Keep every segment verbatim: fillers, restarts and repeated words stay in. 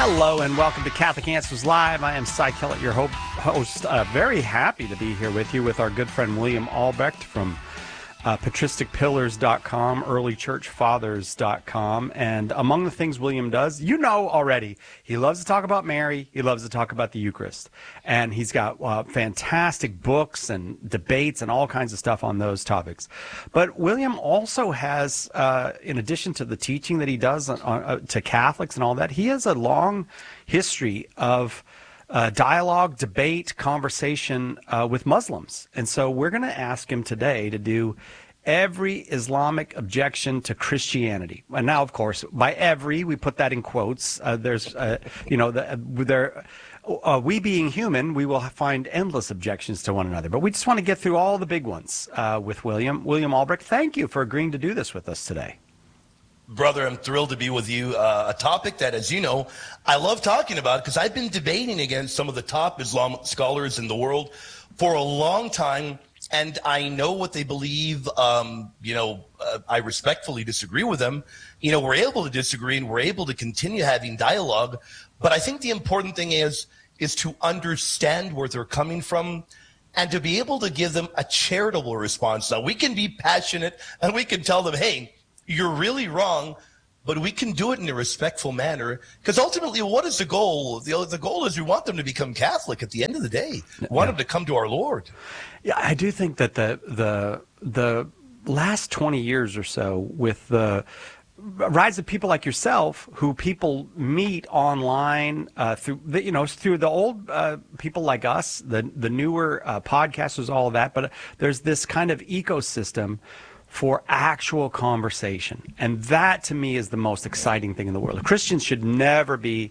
Hello and welcome to Catholic Answers Live. I am Cy Kellett, your ho- host. Uh, very happy to be here with you with our good friend William Albrecht from uh, patristic pillars dot com, early church fathers dot com. And among the things William does, you know already, he loves to talk about Mary. He loves to talk about the Eucharist. And he's got uh, fantastic books and debates and all kinds of stuff on those topics. But William also has, uh, in addition to the teaching that he does on, on, uh, to Catholics and all that, he has a long history of Uh, dialogue, debate, conversation uh, with Muslims. And so we're going to ask him today to do every Islamic objection to Christianity. And now, of course, by every, we put that in quotes. Uh, there's, uh, you know, the, there, uh, we being human, we will find endless objections to one another. But we just want to get through all the big ones uh, with William. William Albrecht, thank you for agreeing to do this with us today. Brother, I'm thrilled to be with you. Uh, a topic that, as you know, I love talking about because I've been debating against some of the top Islamic scholars in the world for a long time, and I know what they believe. Um, you know, uh, I respectfully disagree with them. You know, we're able to disagree and we're able to continue having dialogue. But I think the important thing is, is to understand where they're coming from and to be able to give them a charitable response. Now, we can be passionate and we can tell them, hey, you're really wrong, but we can do it in a respectful manner. Because ultimately, what is the goal? The, the goal is we want them to become Catholic at the end of the day. We want yeah. them to come to our Lord. Yeah, I do think that the the the last twenty years or so, with the rise of people like yourself, who people meet online uh, through the, you know, through the old uh, people like us, the the newer uh, podcasters, all of that. But there's this kind of ecosystem for actual conversation. And that, to me, is the most exciting thing in the world. Christians should never be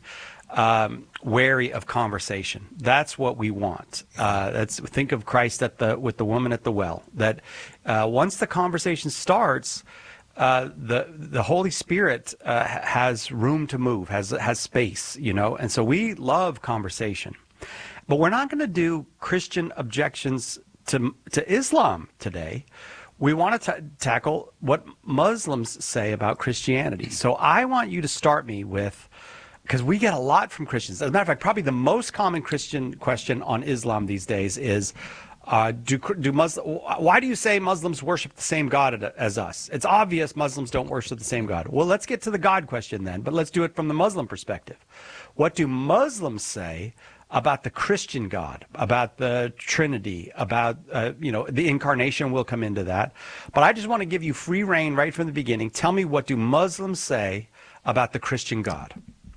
um, wary of conversation. That's what we want. Uh, that's think of Christ at the with the woman at the well. That uh, once the conversation starts, uh, the the Holy Spirit uh, has room to move, has has space, you know. And so we love conversation. But we're not going to do Christian objections to to Islam today. We want to t- tackle what Muslims say about Christianity. So I want you to start me with, because we get a lot from Christians. As a matter of fact, probably the most common Christian question on Islam these days is, uh, do do Muslim, why do you say Muslims worship the same God as us? It's obvious Muslims don't worship the same God. Well, let's get to the God question then, but let's do it from the Muslim perspective. What do Muslims say about the Christian God, about the Trinity, about, uh, you know, the incarnation? We'll come into that. But I just want to give you free reign right from the beginning. Tell me, what do Muslims say about the Christian God?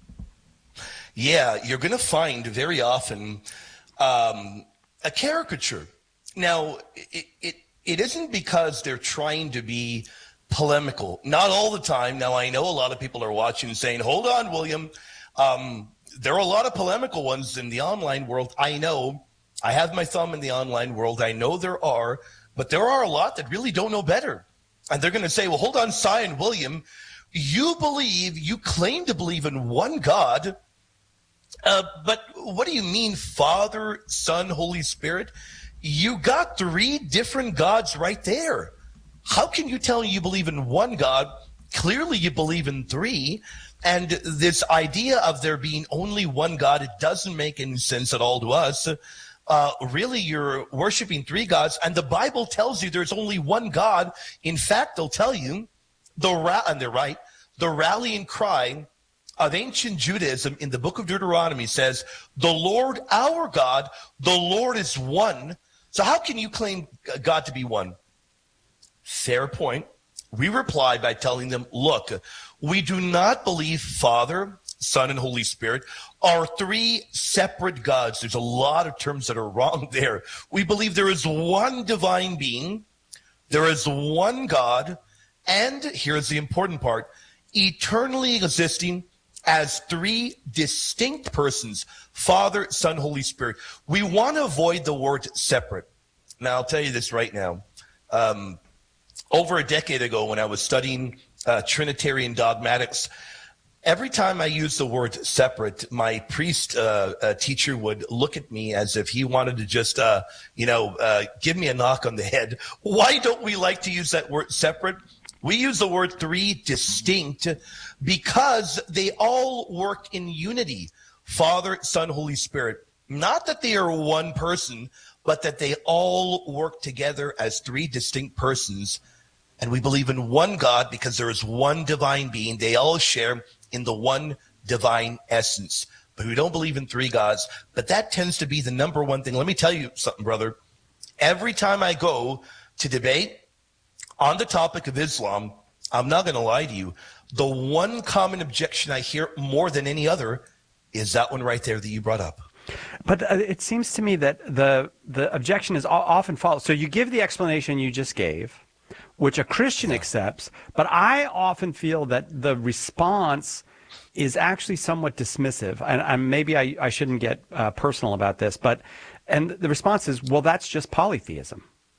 Yeah, you're going to find very often um, a caricature. Now, it, it it isn't because they're trying to be polemical. Not all the time. Now, I know a lot of people are watching and saying, hold on, William. Um, There are a lot of polemical ones in the online world. I know. I have my thumb in the online world. I know there are. But there are a lot that really don't know better. And they're going to say, well, hold on, Cy and William. You believe, you claim to believe in one God. Uh, but what do you mean, Father, Son, Holy Spirit? You got three different gods right there. How can you tell you believe in one God? Clearly you believe in three. And this idea of there being only one God, it doesn't make any sense at all to us. Uh, really, you're worshiping three gods, and the Bible tells you there's only one God. In fact, they'll tell you, the ra- and they're right, the rallying cry of ancient Judaism in the book of Deuteronomy says, the Lord our God, the Lord is one. So how can you claim God to be one? Fair point. We reply by telling them, look, we do not believe Father, Son, and Holy Spirit are three separate gods. There's a lot of terms that are wrong there. We believe there is one divine being, there is one God, and here's the important part, eternally existing as three distinct persons, Father, Son, Holy Spirit. We want to avoid the word separate. Now, I'll tell you this right now. Um, over a decade ago, when I was studying uh, Trinitarian dogmatics, every time I used the word separate, my priest uh, uh, teacher would look at me as if he wanted to just, uh, you know, uh, give me a knock on the head. Why don't we like to use that word separate? We use the word three distinct because they all work in unity. Father, Son, Holy Spirit. Not that they are one person, but that they all work together as three distinct persons. And we believe in one God because there is one divine being. They all share in the one divine essence. But we don't believe in three gods. But that tends to be the number one thing. Let me tell you something, brother. Every time I go to debate on the topic of Islam, I'm not going to lie to you, the one common objection I hear more than any other is that one right there that you brought up. But uh, it seems to me that the the objection is o- often false. So you give the explanation you just gave, which a Christian yeah. accepts, but I often feel that the response is actually somewhat dismissive. And, and maybe I, I shouldn't get uh, personal about this, but and the response is, well, that's just polytheism.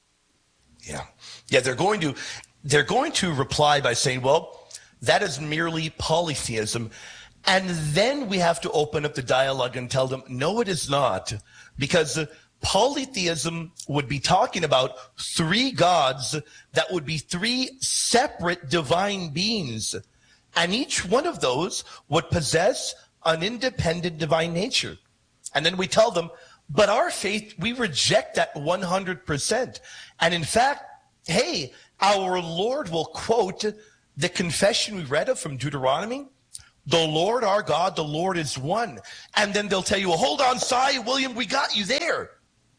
Yeah. Yeah, they're going to they're going to reply by saying, well, that is merely polytheism. And then we have to open up the dialogue and tell them, no, it is not. Because uh, polytheism would be talking about three gods that would be three separate divine beings. And each one of those would possess an independent divine nature. And then we tell them, but our faith, we reject that one hundred percent. And in fact, hey, our Lord will quote the confession we read of from Deuteronomy. The Lord our God, the Lord is one. And then they'll tell you, well, hold on, Si, William, we got you there.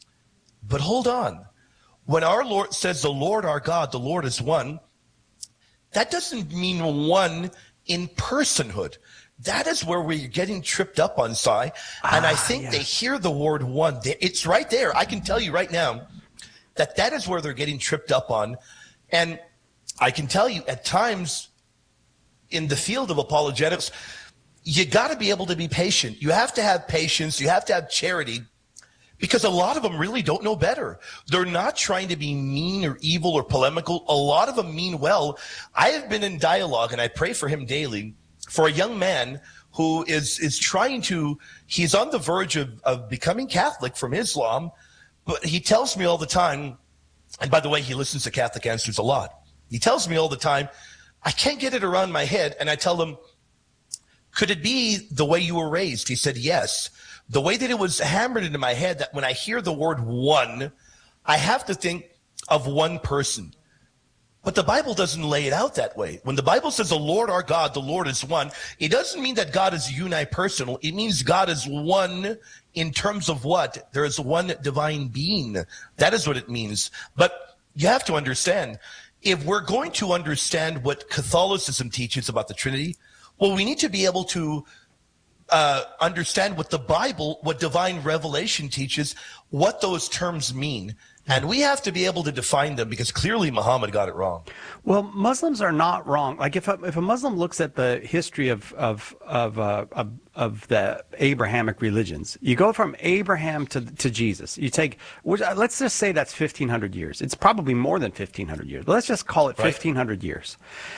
But hold on. When our Lord says the Lord our God, the Lord is one, that doesn't mean one in personhood. That is where we're getting tripped up on, Si. And ah, I think yeah. they hear the word one. It's right there. I can tell you right now that that is where they're getting tripped up on. And I can tell you at times in the field of apologetics, you got to be able to be patient. You have to have patience. You have to have charity, because a lot of them really don't know better. They're not trying to be mean or evil or polemical. A lot of them mean well. I have been in dialogue, and I pray for him daily, for a young man who is is trying to, he's on the verge of, of becoming Catholic from Islam, but he tells me all the time, and by the way, he listens to Catholic Answers a lot. He tells me all the time, I can't get it around my head. And I tell him, could it be the way you were raised? He said, yes. The way that it was hammered into my head that when I hear the word one, I have to think of one person. But the Bible doesn't lay it out that way. When the Bible says the Lord our God, the Lord is one, it doesn't mean that God is unipersonal. It means God is one in terms of what? There is one divine being. That is what it means. But you have to understand, if we're going to understand what Catholicism teaches about the Trinity, well, we need to be able to uh, understand what the Bible, what divine revelation teaches, what those terms mean. And we have to be able to define them, because clearly Muhammad got it wrong. Well, Muslims are not wrong. Like if a, if a Muslim looks at the history of of of, uh, of of the Abrahamic religions, you go from Abraham to to Jesus. You take, let's just say that's fifteen hundred years. It's probably more than fifteen hundred years. But let's just call it fifteen hundred right. years.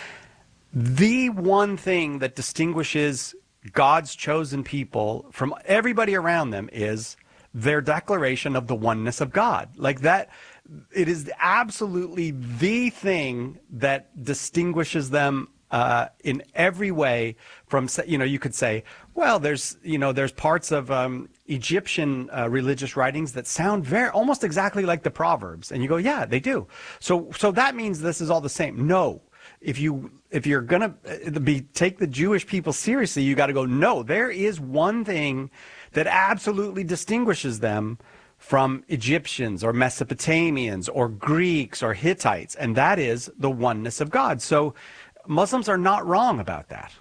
The one thing that distinguishes God's chosen people from everybody around them is their declaration of the oneness of God. Like that, it is absolutely the thing that distinguishes them uh, in every way from, you know, you could say, well, there's, you know, there's parts of um, Egyptian uh, religious writings that sound very, almost exactly like the Proverbs. And you go, yeah, they do. So, so that means this is all the same. No. If you if you're gonna be take the Jewish people seriously, you got to go, no, there is one thing that absolutely distinguishes them from Egyptians or Mesopotamians or Greeks or Hittites, and that is the oneness of God. So Muslims are not wrong about that.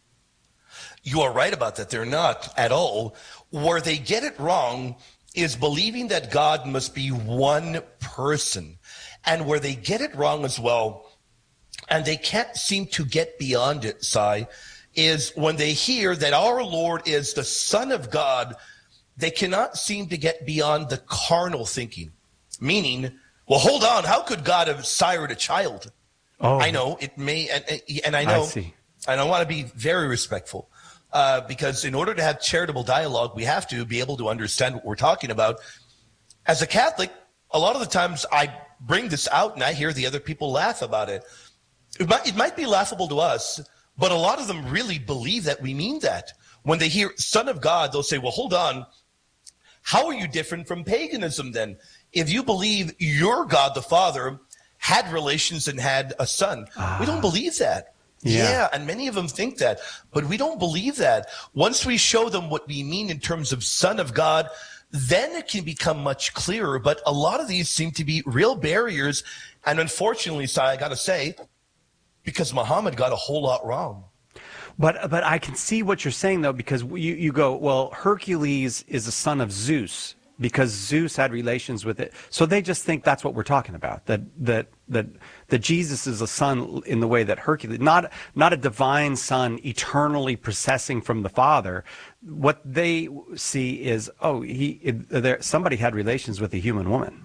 You are right about that. They're not at all. Where they get it wrong is believing that God must be one person. And where they get it wrong as well, and they can't seem to get beyond it, Si, is when they hear that our Lord is the Son of God, they cannot seem to get beyond the carnal thinking. Meaning, well, hold on, how could God have sired a child? Oh. I know, it may, and, and I know, I see. And I want to be very respectful, uh, because in order to have charitable dialogue, we have to be able to understand what we're talking about. As a Catholic, a lot of the times I bring this out and I hear the other people laugh about it. It might, it might be laughable to us, but a lot of them really believe that we mean that. When they hear Son of God, they'll say, well, hold on. How are you different from paganism then? If you believe your God the Father had relations and had a son. Ah. We don't believe that. Yeah. yeah, and many of them think that, but we don't believe that. Once we show them what we mean in terms of Son of God, then it can become much clearer. But a lot of these seem to be real barriers. And unfortunately, Si, I got to say, because Muhammad got a whole lot wrong. But but I can see what you're saying, though, because you, you go, well, Hercules is a son of Zeus because Zeus had relations with it. So they just think that's what we're talking about, that that that that Jesus is a son in the way that Hercules, not not a divine son eternally processing from the Father. What they see is, oh, he there somebody had relations with a human woman.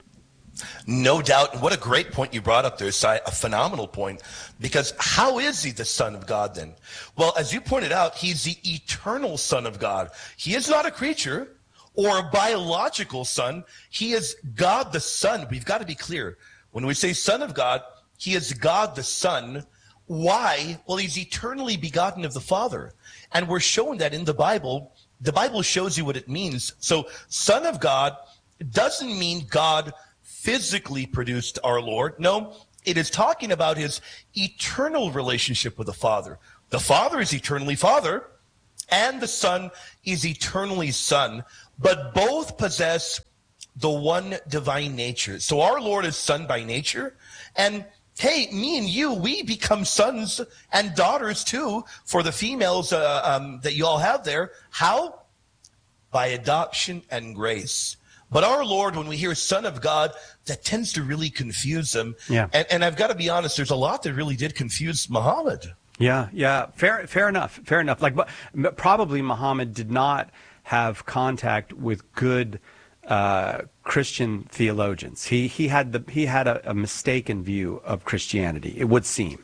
No doubt. And what a great point you brought up there, Si, a phenomenal point. Because how is he the Son of God then? Well, as you pointed out, he's the eternal Son of God. He is not a creature or a biological son. He is God the Son. We've got to be clear. When we say Son of God, he is God the Son. Why? Well, he's eternally begotten of the Father. And we're shown that in the Bible. The Bible shows you what it means. So Son of God doesn't mean God physically produced our Lord. No, it is talking about his eternal relationship with the Father. The Father is eternally Father, and the Son is eternally Son, but both possess the one divine nature. So our Lord is Son by nature, and hey, me and you, we become sons and daughters too for the females uh, um, that you all have there. How? By adoption and grace. But our Lord, when we hear Son of God, that tends to really confuse them. Yeah. And, and I've got to be honest, there's a lot that really did confuse Muhammad. Yeah, yeah, fair, fair enough, fair enough. Like, but probably Muhammad did not have contact with good uh, Christian theologians. He he had the he had a, a mistaken view of Christianity, it would seem.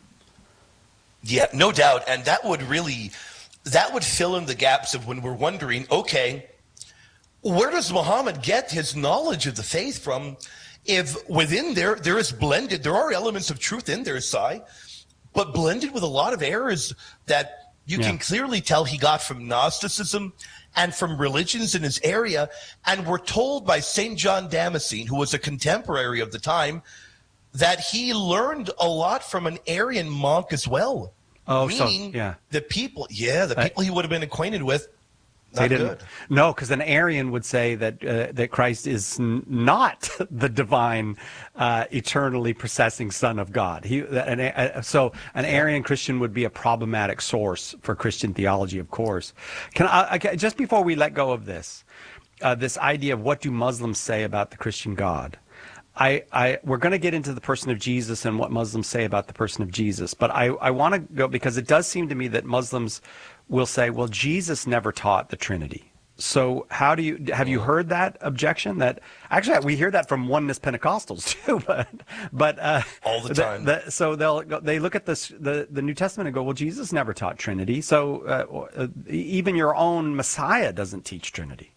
Yeah, no doubt, and that would really that would fill in the gaps of when we're wondering, okay, where does Muhammad get his knowledge of the faith from? If within there, there is blended, there are elements of truth in there, Si, but blended with a lot of errors that you yeah. can clearly tell he got from Gnosticism and from religions in his area. And we're told by Saint John Damascene, who was a contemporary of the time, that he learned a lot from an Arian monk as well. Oh, Meaning so, yeah. the people, yeah, the people uh, he would have been acquainted with. They didn't. Good. No, because an Arian would say that uh, that Christ is n- not the divine, uh, eternally processing Son of God. He, an, uh, so an Arian Christian would be a problematic source for Christian theology, of course. Can I, I just before we let go of this, uh, this idea of what do Muslims say about the Christian God? I, I, we're going to get into the person of Jesus and what Muslims say about the person of Jesus, but I, I want to go because it does seem to me that Muslims will say, well, Jesus never taught the Trinity. So how do you, have you heard that objection? That actually we hear that from oneness Pentecostals too, but, but, uh, all the time. The, the, so they'll, they look at this, the, the New Testament and go, well, Jesus never taught Trinity. So, uh, even your own Messiah doesn't teach Trinity.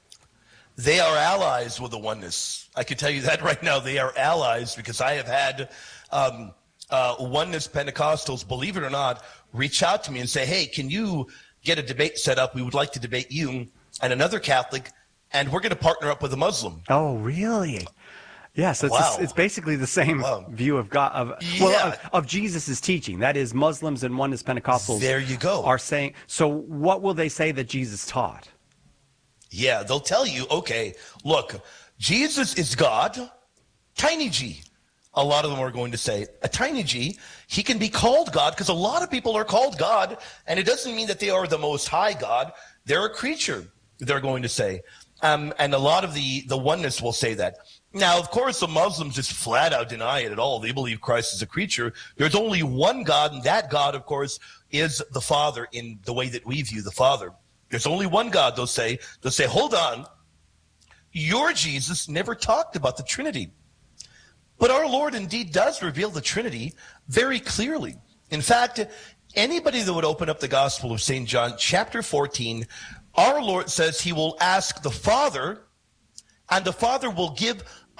They are allies with the oneness. I can tell you that right now. They are allies because I have had um, uh, oneness Pentecostals, believe it or not, reach out to me and say, hey, can you get a debate set up? We would like to debate you and another Catholic, and we're going to partner up with a Muslim. Oh, really? Yeah, so it's, wow. a, it's basically the same wow. view of God, of, yeah. well, of, of Jesus' teaching. That is, Muslims and oneness Pentecostals there you go. are saying, so what will they say that Jesus taught? Yeah, they'll tell you, okay, look, Jesus is God, tiny g. A lot of them are going to say, a tiny g, he can be called God, because a lot of people are called God, and it doesn't mean that they are the most high God. They're a creature, they're going to say. Um, and a lot of the, the oneness will say that. Now, of course, the Muslims just flat out deny it at all. They believe Christ is a creature. There's only one God, and that God, of course, is the Father in the way that we view the Father. There's only one God, they'll say. They'll say, hold on, your Jesus never talked about the Trinity. But our Lord indeed does reveal the Trinity very clearly. In fact, anybody that would open up the Gospel of Saint John, chapter fourteen, our Lord says he will ask the Father, and the Father will give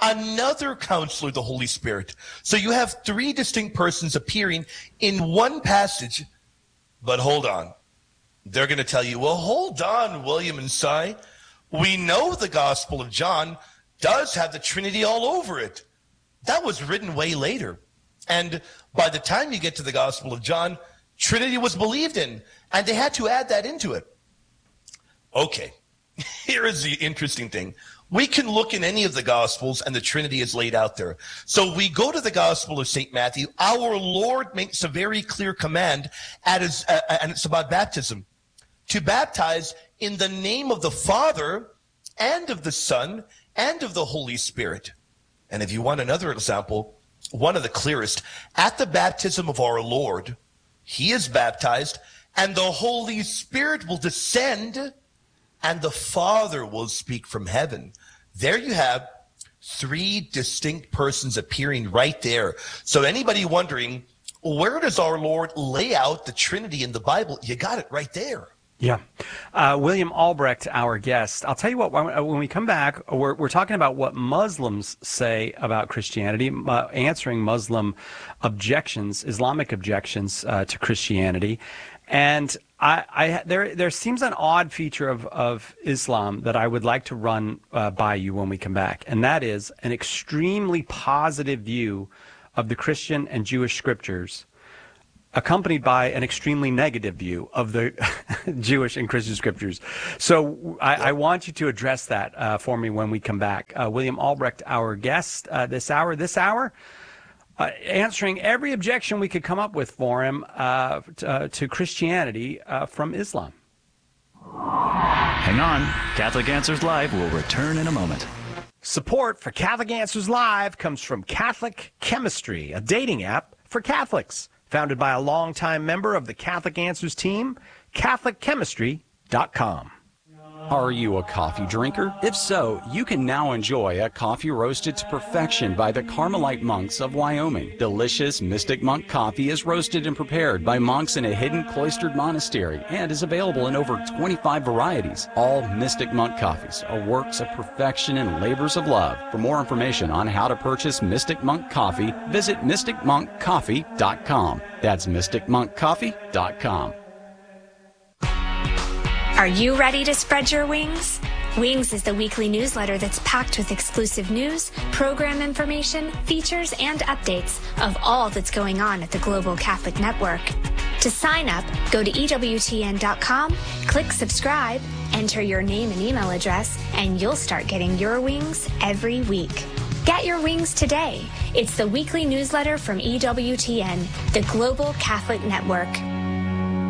another counselor, the Holy Spirit. So you have three distinct persons appearing in one passage. But hold on. They're going to tell you, well, hold on, William and Cy. We know the Gospel of John does have the Trinity all over it. That was written way later. And by the time you get to the Gospel of John, Trinity was believed in, and they had to add that into it. Okay, here is the interesting thing. We can look in any of the Gospels, and the Trinity is laid out there. So we go to the Gospel of Saint Matthew. Our Lord makes a very clear command, at his, uh, and it's about baptism. To baptize in the name of the Father and of the Son and of the Holy Spirit. And if you want another example, one of the clearest, at the baptism of our Lord, he is baptized, and the Holy Spirit will descend, and the Father will speak from heaven. There you have three distinct persons appearing right there. So anybody wondering, where does our Lord lay out the Trinity in the Bible? You got it right there. Yeah. Uh, William Albrecht, our guest. I'll tell you what, when we come back, we're, we're talking about what Muslims say about Christianity, uh, answering Muslim objections, Islamic objections uh, to Christianity. And I, I, there, there seems an odd feature of, of Islam that I would like to run uh, by you when we come back. And that is an extremely positive view of the Christian and Jewish scriptures, accompanied by an extremely negative view of the Jewish and Christian scriptures. So I, I want you to address that uh, for me when we come back. Uh, William Albrecht, our guest uh, this hour, this hour, uh, answering every objection we could come up with for him uh, to, uh, to Christianity uh, from Islam. Hang on. Catholic Answers Live will return in a moment. Support for Catholic Answers Live comes from Catholic Chemistry, a dating app for Catholics. Founded by a longtime member of the Catholic Answers team, Catholic Chemistry dot com. Are you a coffee drinker? If so, you can now enjoy a coffee roasted to perfection by the Carmelite monks of Wyoming. Delicious Mystic Monk coffee is roasted and prepared by monks in a hidden cloistered monastery and is available in over twenty-five varieties. All Mystic Monk coffees are works of perfection and labors of love. For more information on how to purchase Mystic Monk coffee, visit mystic monk coffee dot com. That's mystic monk coffee dot com. Are you ready to spread your wings? Wings is the weekly newsletter that's packed with exclusive news, program information, features, and updates of all that's going on at the Global Catholic Network. To sign up, go to E W T N dot com, click subscribe, enter your name and email address, and you'll start getting your wings every week. Get your wings today. It's the weekly newsletter from E W T N, the Global Catholic Network.